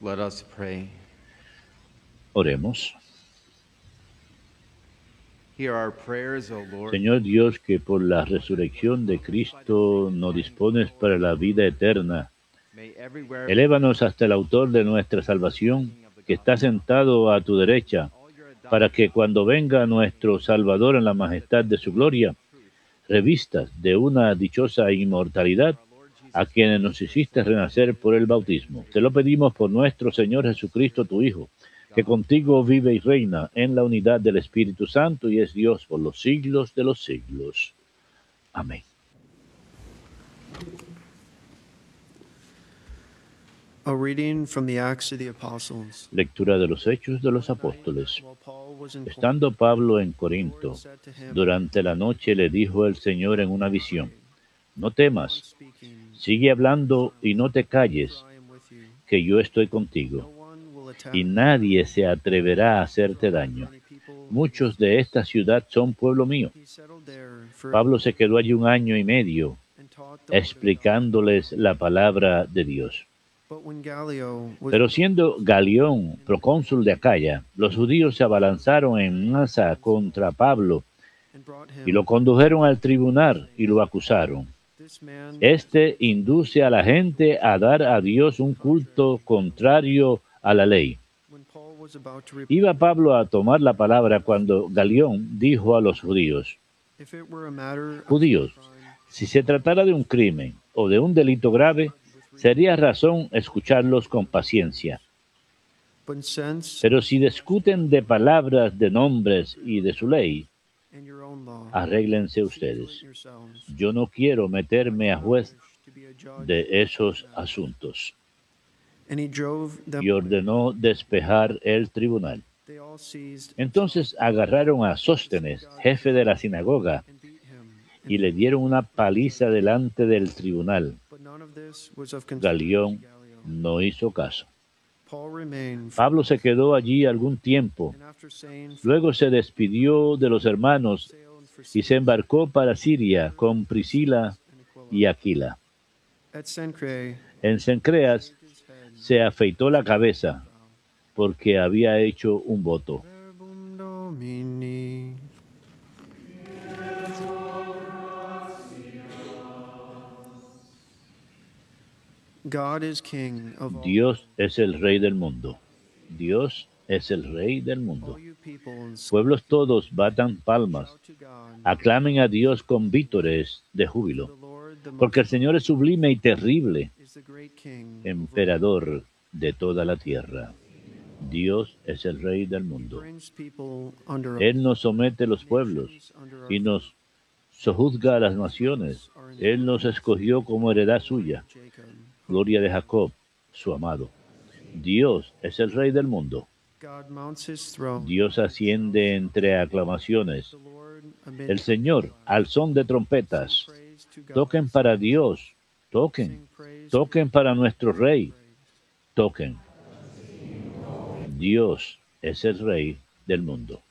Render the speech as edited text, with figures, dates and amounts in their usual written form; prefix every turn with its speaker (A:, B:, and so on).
A: Let us pray.
B: Oremos.
A: Hear our prayers, O Lord.
B: Señor Dios, que por la resurrección de Cristo nos dispones para la vida eterna,
A: May everywhere
B: elévanos hasta el autor de nuestra salvación, que está sentado a tu derecha, para que cuando venga nuestro Salvador en la majestad de su gloria, revistas de una dichosa inmortalidad a quienes nos hiciste renacer por el bautismo. Te lo pedimos por nuestro Señor Jesucristo, tu Hijo, que contigo vive y reina en la unidad del Espíritu Santo y es Dios por los siglos de los siglos. Amén.
C: A reading from the Acts of the Apostles.
B: Lectura de los Hechos de los Apóstoles.
C: While Paul was in
B: Estando Pablo en Corinto, durante la noche le dijo el Señor en una visión: No temas, sigue hablando y no te calles, que yo estoy contigo, y nadie se atreverá a hacerte daño. Muchos de esta ciudad son pueblo mío. Pablo se quedó allí 1 año y medio, explicándoles la palabra de Dios. Pero siendo Galión procónsul de Acaya, los judíos se abalanzaron en masa contra Pablo y lo condujeron al tribunal y lo acusaron. Este induce a la gente a dar a Dios un culto contrario a la ley. Iba Pablo a tomar la palabra cuando Galión dijo a los judíos: Judíos, si se tratara de un crimen o de un delito grave, sería razón escucharlos con paciencia. Pero si discuten de palabras, de nombres y de su ley, arréglense ustedes. Yo no quiero meterme a juez de esos asuntos. Y ordenó despejar el tribunal. Entonces agarraron a Sóstenes, jefe de la sinagoga, y le dieron una paliza delante del tribunal. Galión no hizo caso. Pablo se quedó allí algún tiempo. Luego se despidió de los hermanos y se embarcó para Siria con Priscila y Aquila. En Cencreas se afeitó la cabeza porque había hecho un voto. Dios es el Rey del mundo. Dios es el Rey del mundo. Pueblos todos batan palmas. Aclamen a Dios con vítores de júbilo. Porque el Señor es sublime y terrible, emperador de toda la tierra. Dios es el Rey del mundo. Él nos somete los pueblos y nos sojuzga a las naciones. Él nos escogió como heredad suya. Gloria de Jacob, su amado. Dios es el Rey del mundo. Dios asciende entre aclamaciones. El Señor al son de trompetas. Toquen para Dios, toquen. Toquen para nuestro Rey, toquen. Dios es el Rey del mundo.